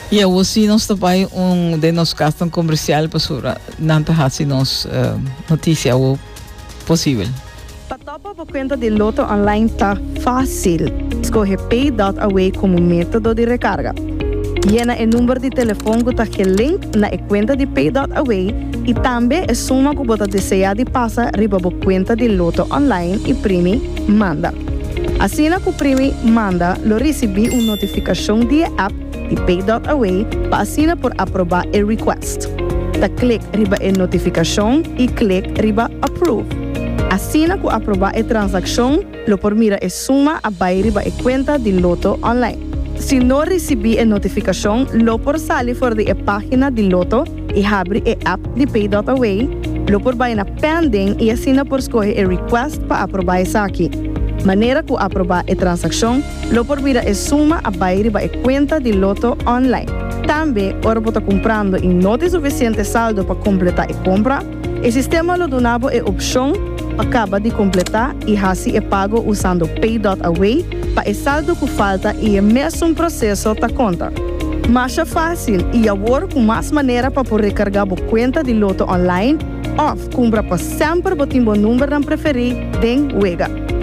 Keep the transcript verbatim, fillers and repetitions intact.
E eu sim nós também um de nos gastam comercial para sura não tá assim nos uh, notícia ou possível. Para topa por conta de Loto Online tá fácil. Escolhe Pay.away como método de recarga. Llena o número de telefone que está aqui link na conta de Pay.away e também a suma que você deseja de passar riba a conta de Loto Online e primi manda. Assim que o primi manda, lo recebi uma notificação de app de Pay.away para assinar por aprovar o request. Da clique riba a notificação e clique riba approve. Assim que aprovar a transação, lo por mira a suma a vai riba a conta de Loto Online. Se não recebi a notificação, lo por sair fora da página de Loto e abre a app de Pay.away, lo por vai na pending e assina por escolher a request para aprovar essa aqui. Maneira que aprovar a transação, lo por mira a suma a vai riba a conta de Loto Online. Também, ora por estar comprando e não tem suficiente saldo para completar a compra, o sistema lo donava a opção acaba de completar e assim é pago usando Pay.away para o saldo que falta e é mesmo um processo da conta. Mas é fácil e agora com mais maneira para poder recargar a conta de Loto Online ou compra para sempre o timbo número não preferir den Wega.